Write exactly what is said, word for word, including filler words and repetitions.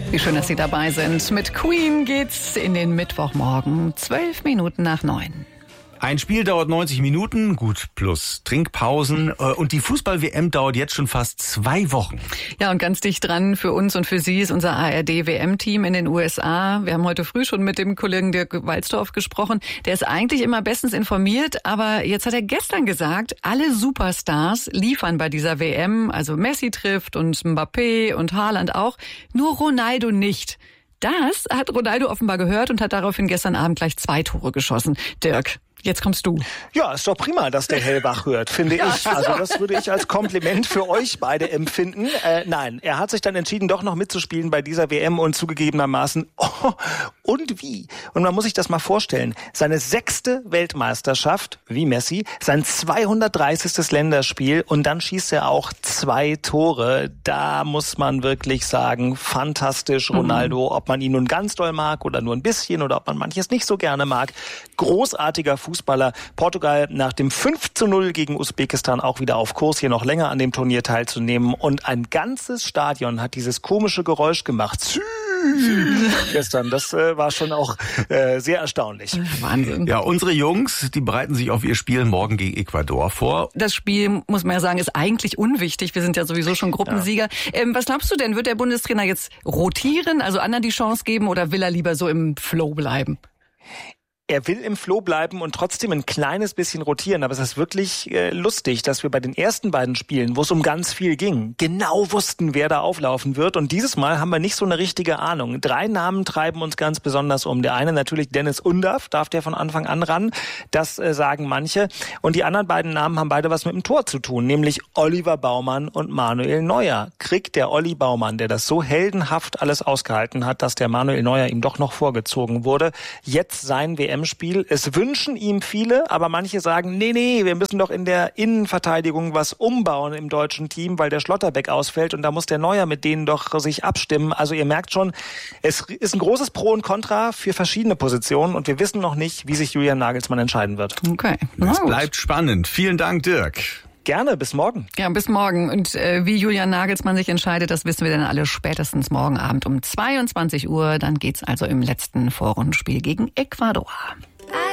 Wie schön, dass Sie dabei sind. Mit Queen geht's in den Mittwochmorgen, zwölf Minuten nach neun. Ein Spiel dauert neunzig Minuten, gut, plus Trinkpausen. Und die Fußball-W M dauert jetzt schon fast zwei Wochen. Ja, und ganz dicht dran für uns und für Sie ist unser A R D-W M-Team in den U S A. Wir haben heute früh schon mit dem Kollegen Dirk Walzdorf gesprochen. Der ist eigentlich immer bestens informiert, aber jetzt hat er gestern gesagt, alle Superstars liefern bei dieser W M. Also Messi trifft und Mbappé und Haaland auch, nur Ronaldo nicht. Das hat Ronaldo offenbar gehört und hat daraufhin gestern Abend gleich zwei Tore geschossen. Dirk, jetzt kommst du. Ja, ist doch prima, dass der Hellbach hört, finde ja. ich. Also das würde ich als Kompliment für euch beide empfinden. Äh, nein, er hat sich dann entschieden, doch noch mitzuspielen bei dieser W M und zugegebenermaßen, oh, und wie? Und man muss sich das mal vorstellen. Seine sechste Weltmeisterschaft, wie Messi, sein zweihundertdreißigstes Länderspiel und dann schießt er auch zwei Tore. Da muss man wirklich sagen, fantastisch, Ronaldo, mhm. ob man ihn nun ganz doll mag oder nur ein bisschen oder ob man manches nicht so gerne mag. Großartiger Fußballer. Portugal nach dem fünf zu null gegen Usbekistan auch wieder auf Kurs, hier noch länger an dem Turnier teilzunehmen. Und ein ganzes Stadion hat dieses komische Geräusch gemacht. Gestern, das äh, war schon auch äh, sehr erstaunlich. Wahnsinn. Ja, unsere Jungs, die bereiten sich auf ihr Spiel morgen gegen Ecuador vor. Das Spiel, muss man ja sagen, ist eigentlich unwichtig. Wir sind ja sowieso schon Gruppensieger. Ja. Ähm, was glaubst du denn, wird der Bundestrainer jetzt rotieren, also anderen die Chance geben, oder will er lieber so im Flow bleiben? Er will im Flow bleiben und trotzdem ein kleines bisschen rotieren. Aber es ist wirklich äh, lustig, dass wir bei den ersten beiden Spielen, wo es um ganz viel ging, genau wussten, wer da auflaufen wird. Und dieses Mal haben wir nicht so eine richtige Ahnung. Drei Namen treiben uns ganz besonders um. Der eine natürlich Dennis Undav, darf der von Anfang an ran. Das äh, sagen manche. Und die anderen beiden Namen haben beide was mit dem Tor zu tun, nämlich Oliver Baumann und Manuel Neuer. Kriegt der Olli Baumann, der das so heldenhaft alles ausgehalten hat, dass der Manuel Neuer ihm doch noch vorgezogen wurde, jetzt sein W M Spiel. Es wünschen ihm viele, aber manche sagen, nee, nee, wir müssen doch in der Innenverteidigung was umbauen im deutschen Team, weil der Schlotterbeck ausfällt und da muss der Neuer mit denen doch sich abstimmen. Also ihr merkt schon, es ist ein großes Pro und Contra für verschiedene Positionen und wir wissen noch nicht, wie sich Julian Nagelsmann entscheiden wird. Okay. Es bleibt spannend. Vielen Dank, Dirk. Gerne, bis morgen. Ja, bis morgen. Und äh, wie Julian Nagelsmann sich entscheidet, das wissen wir dann alle spätestens morgen Abend um zweiundzwanzig Uhr. Dann geht's also im letzten Vorrundenspiel gegen Ecuador.